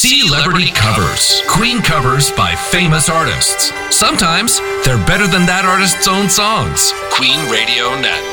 Celebrity covers. Queen covers by famous artists. Sometimes they're better than that artist's own songs. Queen Radio Net.